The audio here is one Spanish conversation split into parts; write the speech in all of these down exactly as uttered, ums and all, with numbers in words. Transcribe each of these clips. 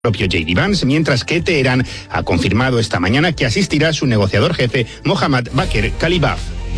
propio J D Vance, mientras que Teherán ha confirmado esta mañana que asistirá su negociador jefe Mohammad Bakr Kalibaf.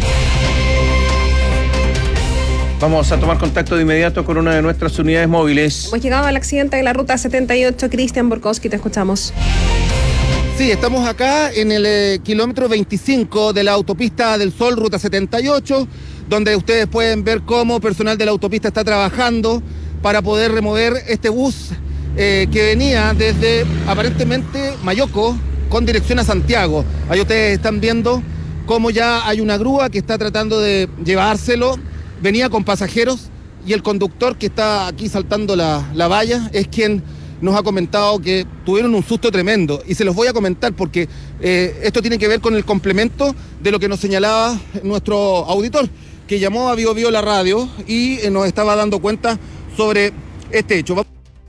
Vamos a tomar contacto de inmediato con una de nuestras unidades móviles. Hemos llegado al accidente de la ruta setenta y ocho. Cristian Borkowski, te escuchamos. Sí, estamos acá en el eh, kilómetro veinticinco de la autopista del Sol, ruta setenta y ocho, donde ustedes pueden ver cómo personal de la autopista está trabajando para poder remover este bus eh, que venía desde aparentemente Mayoco con dirección a Santiago. Ahí ustedes están viendo cómo ya hay una grúa que está tratando de llevárselo. Venía con pasajeros y el conductor que está aquí saltando la, la valla es quien nos ha comentado que tuvieron un susto tremendo. Y se los voy a comentar porque eh, esto tiene que ver con el complemento de lo que nos señalaba nuestro auditor, que llamó a Bio Bio la radio y eh, nos estaba dando cuenta sobre este hecho.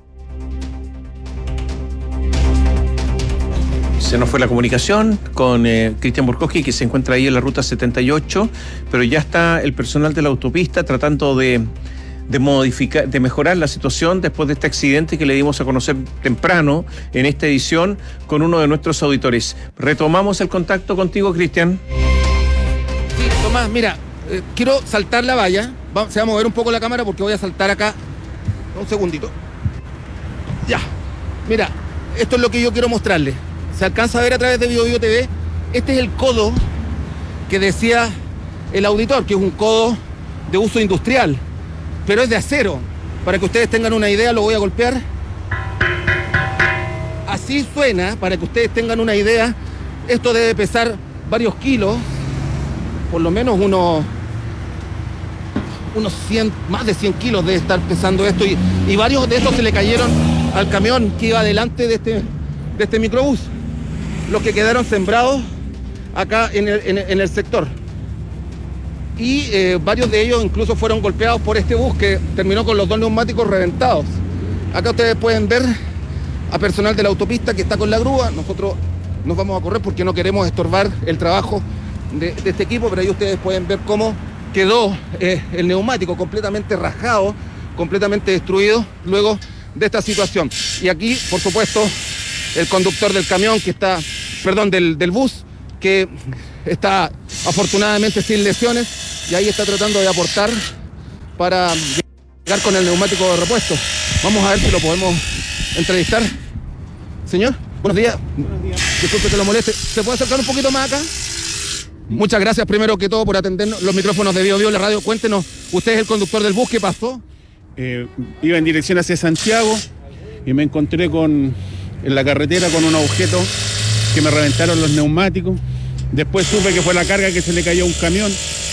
Se nos fue la comunicación con eh, Cristian Borkowski, que se encuentra ahí en la ruta setenta y ocho, pero ya está el personal de la autopista tratando de, de modificar, de mejorar la situación después de este accidente que le dimos a conocer temprano en esta edición con uno de nuestros auditores. Retomamos el contacto contigo, Cristian. Sí, Tomás, mira, eh, quiero saltar la valla. Va, se va a mover un poco la cámara porque voy a saltar acá. Un segundito. Ya. Mira, esto es lo que yo quiero mostrarles. Se alcanza a ver a través de Bio Bio T V. Este es el codo que decía el auditor, que es un codo de uso industrial, pero es de acero. Para que ustedes tengan una idea, lo voy a golpear. Así suena, para que ustedes tengan una idea. Esto debe pesar varios kilos, por lo menos unos, unos cien, más de cien kilos debe estar pesando esto. Y, y varios de estos se le cayeron al camión que iba delante de este, de este microbús. Los que quedaron sembrados acá en el, en, en el sector. Y eh, varios de ellos incluso fueron golpeados por este bus que terminó con los dos neumáticos reventados. Acá ustedes pueden ver a personal de la autopista que está con la grúa. Nosotros nos vamos a correr porque no queremos estorbar el trabajo de, de este equipo, pero ahí ustedes pueden ver cómo quedó eh, el neumático completamente rajado, completamente destruido luego de esta situación. Y aquí, por supuesto, el conductor del camión que está, perdón, del, del bus, que está afortunadamente sin lesiones y ahí está tratando de aportar para llegar con el neumático de repuesto. Vamos a ver si lo podemos entrevistar. Señor, buenos días. Buenos días. Disculpe que lo moleste. ¿Se puede acercar un poquito más acá? Muchas gracias primero que todo por atendernos los micrófonos de Bio Bio la radio. Cuéntenos, usted es el conductor del bus, ¿qué pasó? Eh, iba en dirección hacia Santiago y me encontré con... en la carretera con un objeto que me reventaron los neumáticos. Después supe que fue la carga que se le cayó a un camión.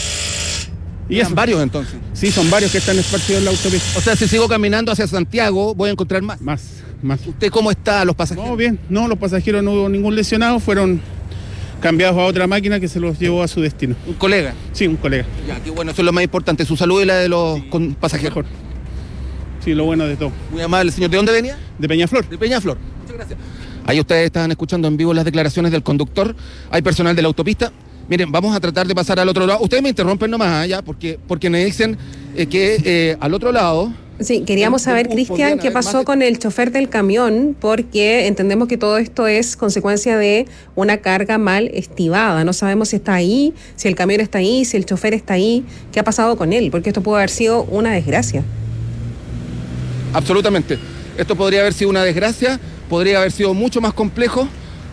Y es varios entonces. Sí, son varios que están esparcidos en la autopista. O sea, si sigo caminando hacia Santiago, voy a encontrar más. Más, más. ¿Usted cómo está, los pasajeros? No, bien. No, los pasajeros no hubo ningún lesionado. Fueron cambiados a otra máquina que se los llevó a su destino. ¿Un colega? Sí, un colega. Ya, qué bueno, eso es lo más importante. Su salud y la de los sí, con pasajeros. Mejor. Sí, lo bueno de todo. Muy amable, señor. ¿De dónde venía? De Peñaflor. De Peñaflor. Muchas gracias. Ahí ustedes están escuchando en vivo las declaraciones del conductor. Hay personal de la autopista. Miren, vamos a tratar de pasar al otro lado. Ustedes me interrumpen nomás, ¿ya? Porque, porque me dicen eh, que eh, al otro lado... Sí, queríamos saber, Cristian, qué pasó de... con el chofer del camión, porque entendemos que todo esto es consecuencia de una carga mal estivada. No sabemos si está ahí, si el camión está ahí, si el chofer está ahí. ¿Qué ha pasado con él? Porque esto puede haber sido una desgracia. Absolutamente. Esto podría haber sido una desgracia, podría haber sido mucho más complejo.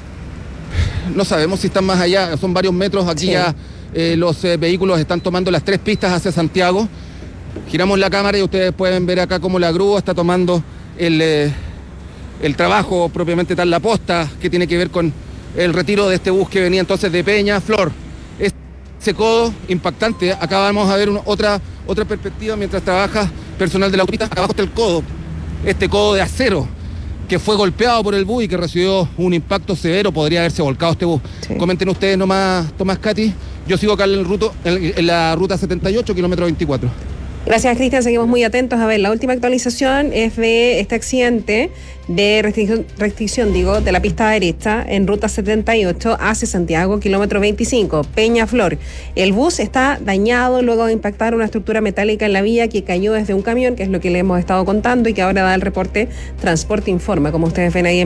No sabemos si están más allá, son varios metros. Aquí sí. ya eh, los eh, vehículos están tomando las tres pistas hacia Santiago. Giramos la cámara y ustedes pueden ver acá cómo la grúa está tomando el, eh, el trabajo propiamente tal, la posta, que tiene que ver con el retiro de este bus que venía entonces de Peñaflor. Ese codo impactante. Acá vamos a ver una, otra, otra perspectiva mientras trabaja personal de la autopista. Acá abajo está el codo, este codo de acero que fue golpeado por el bus y que recibió un impacto severo. Podría haberse volcado este bus. Sí. Comenten ustedes nomás, Tomás, Katy. Yo sigo acá en, el ruto, en, en la ruta setenta y ocho, kilómetro veinticuatro. Gracias, Cristian. Seguimos muy atentos. A ver, la última actualización es de este accidente de restricción, restricción digo, de la pista derecha en ruta setenta y ocho hacia Santiago, kilómetro veinticinco, Peñaflor. El bus está dañado luego de impactar una estructura metálica en la vía que cayó desde un camión, que es lo que le hemos estado contando y que ahora da el reporte Transporte Informa, como ustedes ven ahí en